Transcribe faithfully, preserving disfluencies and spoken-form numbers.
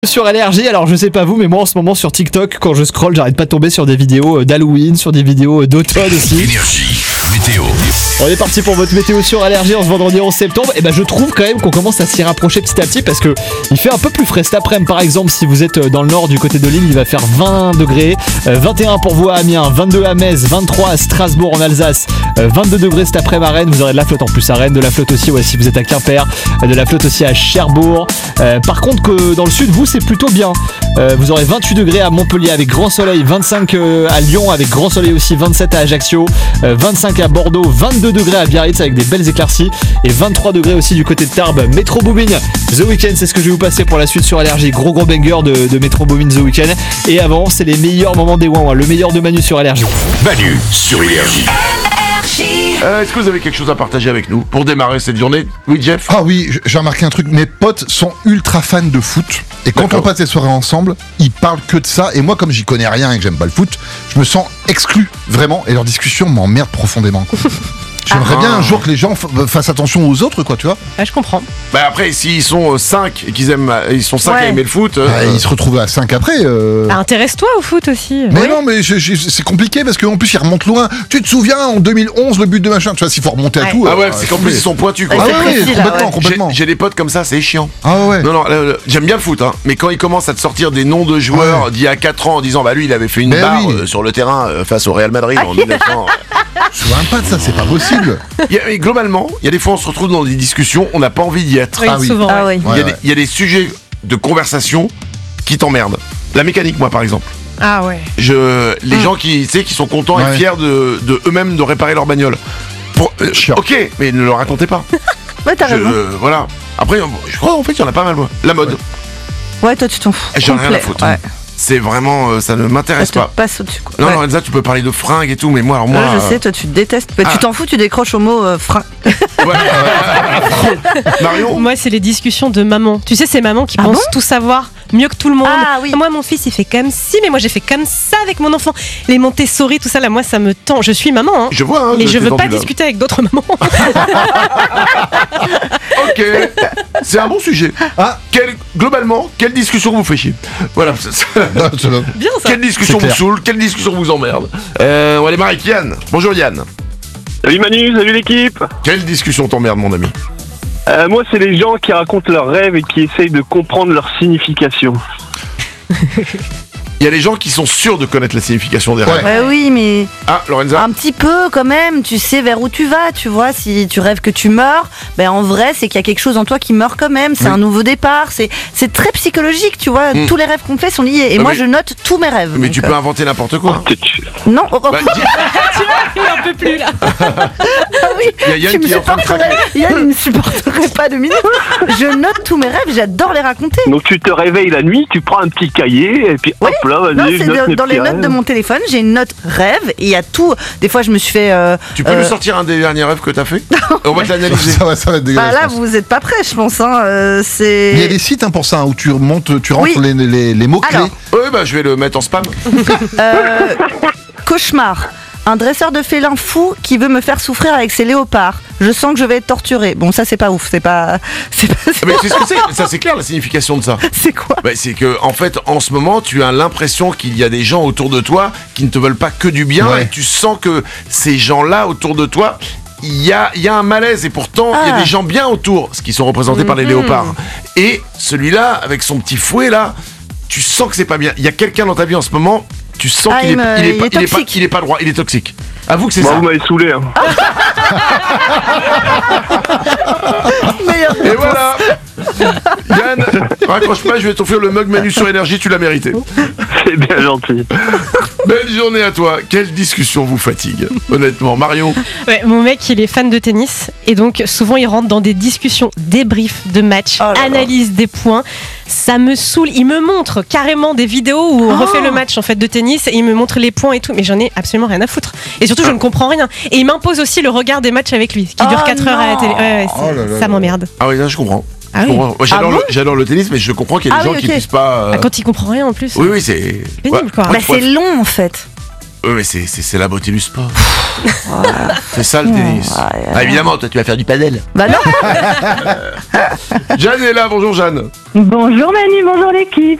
Sur L R J, alors je sais pas vous, mais moi en ce moment sur TikTok, quand je scroll, j'arrête pas de tomber sur des vidéos d'Halloween, sur des vidéos d'automne aussi. Énergie, météo. On est parti pour votre météo sur L R J en ce vendredi onze septembre. Et ben je trouve quand même qu'on commence à s'y rapprocher petit à petit parce que il fait un peu plus frais cet après-midi. Par exemple, si vous êtes dans le nord du côté de l'île, il va faire vingt degrés, euh, vingt et un pour vous à Amiens, vingt-deux à Metz, vingt-trois à Strasbourg en Alsace, euh, vingt-deux degrés cet après-midi à Rennes. Vous aurez de la flotte en plus à Rennes, de la flotte aussi ouais, si vous êtes à Quimper, euh, de la flotte aussi à Cherbourg. Euh, par contre que dans le sud, vous c'est plutôt bien. Euh, vous aurez vingt-huit degrés à Montpellier avec grand soleil, vingt-cinq euh, à Lyon avec grand soleil aussi, vingt-sept à Ajaccio, euh, vingt-cinq à Bordeaux, vingt-deux degrés à Biarritz avec des belles éclaircies et vingt-trois degrés aussi du côté de Tarbes. Metro Boomin, The Weeknd, c'est ce que je vais vous passer pour la suite sur L R J. Gros gros banger de, de Metro Boomin, The Weeknd. Et avant, c'est les meilleurs moments des Ouin, le meilleur de Manu sur L R J. Manu sur Énergie. Euh, Est-ce que vous avez quelque chose à partager avec nous pour démarrer cette journée? Oui, Jeff. Ah oui, j'ai remarqué un truc, mes potes sont ultra fans de foot, et quand D'accord. on passe les soirées ensemble, ils parlent que de ça, et moi comme j'y connais rien et que j'aime pas le foot, je me sens exclu, vraiment, et leur discussion m'emmerde profondément, quoi. J'aimerais Ah. bien un jour que les gens f- fassent attention aux autres, quoi, tu vois. Ah, je comprends. Bah après, s'ils sont cinq et qu'ils aiment, ils sont cinq Ouais. à aimer le foot. euh, Ah, ils se retrouvent à cinq après. euh. Bah, intéresse-toi au foot aussi. Mais Oui. non, mais je- je- c'est compliqué parce qu'en plus ils remontent loin. Tu te souviens en deux mille onze le but de machin, tu vois, s'il faut remonter à Ouais. tout. Ah ouais, euh, c'est qu'en plus ils sont pointus quoi. Ah C'est ouais, ouais, précis, là, complètement, ouais. complètement. J'ai j'ai des potes comme ça, c'est chiant. Ah ouais. Non, non, là, là, j'aime bien le foot, hein, mais quand ils commencent à te sortir des noms de joueurs d'il y a quatre ans en disant bah lui il avait fait une Mais barre oui. euh, sur le terrain euh, face au Real Madrid en mille neuf cents. Je me souviens pas de ça, c'est pas possible. Il y a- et globalement, il y a des fois on se retrouve dans des discussions, on n'a pas envie d'y être. Oui, Ah oui. souvent. Ah ouais. oui. Il y, a Ouais, des- ouais. il y a des sujets de conversation qui t'emmerdent. La mécanique, moi par exemple. Ah ouais. Je, les gens qui, tu sais, qui sont contents et Ouais. fiers de, de eux-mêmes de réparer leur bagnole. Pour, euh, Chiant. ok, mais ne le racontez pas. Ouais, t'as Je- raison. euh, voilà. Après, euh, je crois en fait, il y en a pas mal, moi. La mode. Ouais, toi, tu t'en fous. J'en ai rien à Complet. foutre. Ouais. C'est vraiment, euh, ça ne Ça m'intéresse te pas. passe au-dessus, quoi. Non, Ouais. non, Elsa, tu peux parler de fringues et tout, mais moi, alors moi. Ouais, je euh, sais, toi, tu te détestes. Mais Ah. tu t'en fous, tu décroches au mot euh, frein. ouais. Marion. Moi, c'est les discussions de maman. Tu sais, ces mamans qui Ah pensent bon tout savoir mieux que tout le monde. Ah oui. Moi, mon fils, il fait comme si, mais moi, j'ai fait comme ça avec mon enfant. Les Montessori, tout ça, là, moi, ça me tend. Je suis maman, hein. Je vois, hein. Mais de je tes veux pas envies, là. discuter avec d'autres mamans. Ok. C'est un bon sujet. Ah. Quelle- globalement, quelle discussion vous fait chier? Voilà. c'est ça. Non, c'est là. Bien ça. Quelle discussion C'est vous clair. saoule? Quelle discussion vous emmerde? Euh, on va démarrer avec Yann. Bonjour Yann. Salut Manu, salut l'équipe. Quelle discussion t'emmerde, mon ami? Euh, moi, c'est les gens qui racontent leurs rêves et qui essayent de comprendre leur signification. Il y a des gens qui sont sûrs de connaître la signification des Ouais. rêves. Ouais, oui, mais Ah, Lorenza. un petit peu quand même. Tu sais vers où tu vas, tu vois. Si tu rêves que tu meurs, ben en vrai, c'est qu'il y a quelque chose en toi qui meurt quand même. C'est Oui. un nouveau départ. C'est c'est très psychologique, tu vois. Mm. Tous les rêves qu'on fait sont liés. Et Ah, moi, mais- je note tous mes rêves. Mais Donc, tu euh, peux inventer n'importe quoi. Tu- tu- Non, oh, oh, Bah, dis- Il en peut plus, là. oui. Il y a Yann Tu me qui est en train de supporterais. craquer. Yann, il ne supporterait pas de minutes. Je note tous mes rêves. J'adore les raconter. Donc tu te réveilles la nuit, tu prends un petit cahier et puis hop là, Non, vas-y, je c'est note de- mes dans les petits notes de rêves. mon téléphone, j'ai une note rêve et il y a tout. Des fois, je me suis fait. euh, Tu peux euh, nous sortir un des derniers rêves que t'as fait? On va te l'analyser. Ça va, ça va être Bah dégueulasse. là, je pense. vous êtes pas prêts, je pense. Hein. euh, c'est. Mais il y a des sites hein, pour ça, hein, où tu remontes, tu rentres Oui. les, les, les mots-clés. Alors. Oui, bah je vais le mettre en spam. Euh, cauchemar. Un dresseur de félin fou qui veut me faire souffrir avec ses léopards. Je sens que je vais être torturé. Bon, ça, c'est pas ouf. C'est pas. C'est pas. c'est- Mais c'est ce que c'est. Ça, c'est clair la signification de ça. C'est quoi? Bah, c'est que en fait, en ce moment, tu as l'impression qu'il y a des gens autour de toi qui ne te veulent pas que du bien, Ouais. et tu sens que ces gens-là autour de toi, il y a, il y a un malaise, et pourtant il y a Ah. des gens bien autour, ce qui sont représentés par les léopards. Et celui-là, avec son petit fouet là, tu sens que c'est pas bien. Il y a quelqu'un dans ta vie en ce moment, tu sens Ah, qu'il il est, me- il est il pas, est il est pas, toxique. il est pas droit, il est toxique. Avoue que c'est Moi, ça. vous m'avez saoulé. Hein. Meilleur. Et voilà. Yann, raccroche pas, je vais t'offrir le mug Manu sur Énergie, tu l'as mérité. C'est bien gentil. Belle journée à toi. Quelle discussion vous fatigue, honnêtement. Marion, Ouais, mon mec, il est fan de tennis et donc souvent il rentre dans des discussions, débriefs de matchs, Oh là là. analyse des points. Ça me saoule. Il me montre carrément des vidéos où on Oh. refait le match en fait de tennis et il me montre les points et tout, mais j'en ai absolument rien à foutre. Et surtout, je ne comprends rien. Et il m'impose aussi le regard des matchs avec lui, qui dure Oh quatre heures à la télé. Ouais, ouais, c'est- Oh là là ça là. m'emmerde. ah oui, là je comprends. Ah Je oui. comprends. Moi, j'adore, Ah bon le, j'adore le tennis, mais je comprends qu'il y a des Ah gens oui, qui ok. puissent pas. euh, Ah, quand il comprend rien en plus. Oui, oui, c'est Pénible, quoi. Après, Bah, tu c'est pourrais- long en fait. Oui, mais c'est, c'est, c'est la beauté du sport. C'est ça le tennis. Ah, évidemment, toi tu vas faire du padel. Bah non. Jeanne est là, bonjour Jeanne. Bonjour Manu, bonjour l'équipe.